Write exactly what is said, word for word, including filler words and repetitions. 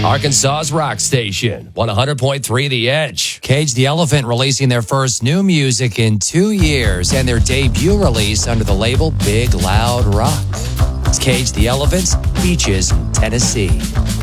Arkansas's rock station, one hundred point three The Edge. Cage the Elephant releasing their first new music in two years and their debut release under the label Big Loud Rock. It's Cage the Elephant's Beaches, Tennessee.